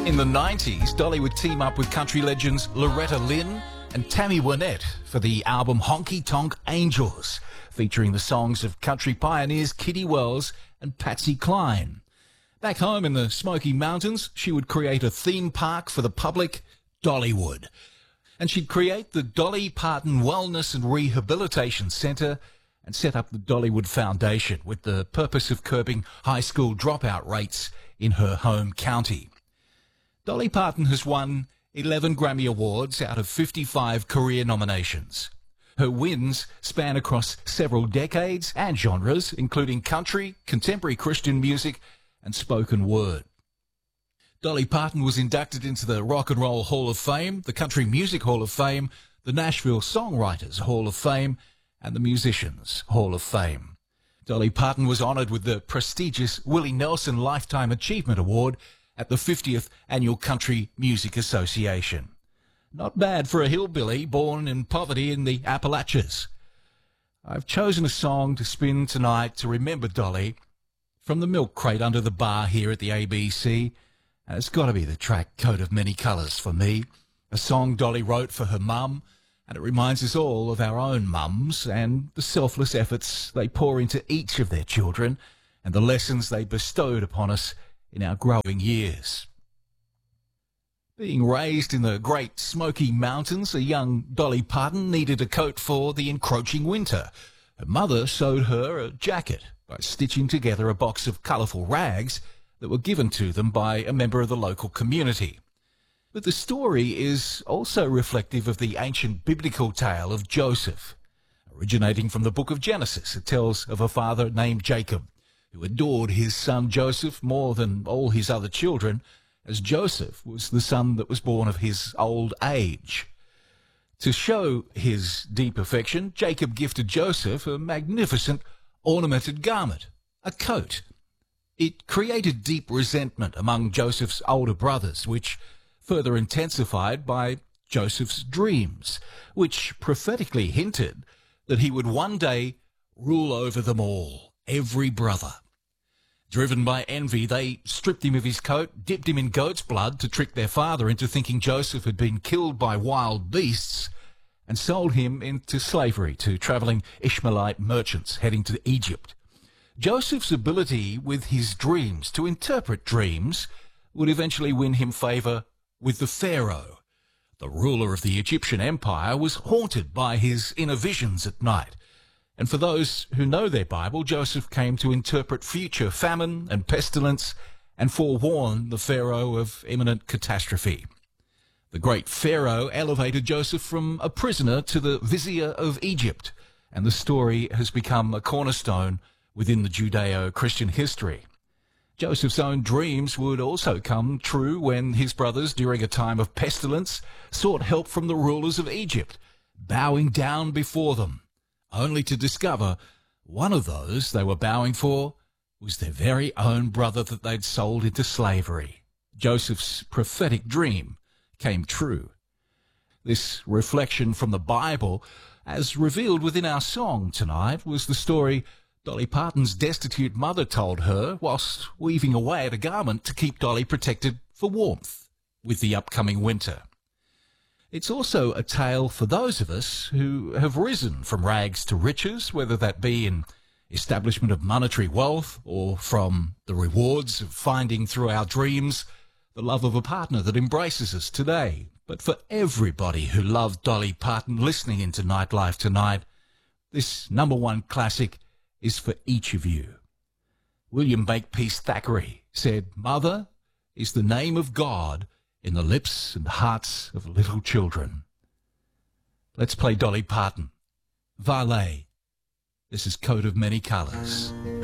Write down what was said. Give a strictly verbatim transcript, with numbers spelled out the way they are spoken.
In the nineties, Dolly would team up with country legends Loretta Lynn and Tammy Wynette for the album Honky Tonk Angels, featuring the songs of country pioneers Kitty Wells and Patsy Cline. Back home in the Smoky Mountains, she would create a theme park for the public, Dollywood. And she'd create the Dolly Parton Wellness and Rehabilitation Centre and set up the Dollywood Foundation with the purpose of curbing high school dropout rates in her home county. Dolly Parton has won eleven Grammy Awards out of fifty-five career nominations. Her wins span across several decades and genres, including country, contemporary Christian music, and spoken word. Dolly Parton was inducted into the Rock and Roll Hall of Fame, the Country Music Hall of Fame, the Nashville Songwriters Hall of Fame, and the Musicians Hall of Fame. Dolly Parton was honoured with the prestigious Willie Nelson Lifetime Achievement Award at the fiftieth Annual Country Music Association. Not bad for a hillbilly born in poverty in the Appalachians. I've chosen a song to spin tonight to remember Dolly from the milk crate under the bar here at the A B C, and it's got to be the track Coat of Many Colours for me, a song Dolly wrote for her mum, and it reminds us all of our own mums and the selfless efforts they pour into each of their children and the lessons they bestowed upon us in our growing years. Being raised in the Great Smoky Mountains, a young Dolly Parton needed a coat for the encroaching winter. Her mother sewed her a jacket by stitching together a box of colourful rags that were given to them by a member of the local community. But the story is also reflective of the ancient biblical tale of Joseph. Originating from the book of Genesis, it tells of a father named Jacob, who adored his son Joseph more than all his other children, as Joseph was the son that was born of his old age. To show his deep affection, Jacob gifted Joseph a magnificent ornamented garment, a coat. It created deep resentment among Joseph's older brothers, which further intensified by Joseph's dreams, which prophetically hinted that he would one day rule over them all, every brother. Driven by envy, they stripped him of his coat, dipped him in goat's blood to trick their father into thinking Joseph had been killed by wild beasts, and sold him into slavery to travelling Ishmaelite merchants heading to Egypt. Joseph's ability with his dreams to interpret dreams would eventually win him favour with the Pharaoh. The ruler of the Egyptian Empire was haunted by his inner visions at night. And for those who know their Bible, Joseph came to interpret future famine and pestilence and forewarn the Pharaoh of imminent catastrophe. The great Pharaoh elevated Joseph from a prisoner to the vizier of Egypt, and the story has become a cornerstone within the Judeo-Christian history. Joseph's own dreams would also come true when his brothers, during a time of pestilence, sought help from the rulers of Egypt, bowing down before them, only to discover one of those they were bowing for was their very own brother that they'd sold into slavery. Joseph's prophetic dream came true. This reflection from the Bible, as revealed within our song tonight, was the story Dolly Parton's destitute mother told her whilst weaving away at a garment to keep Dolly protected for warmth with the upcoming winter. It's also a tale for those of us who have risen from rags to riches, whether that be in establishment of monetary wealth or from the rewards of finding through our dreams the love of a partner that embraces us today. But for everybody who loved Dolly Parton listening into Nightlife tonight, this number one classic is for each of you. William Makepeace Thackeray said, "Mother is the name of God in the lips and hearts of little children." Let's play Dolly Parton. Valet. This is Coat of Many Colours.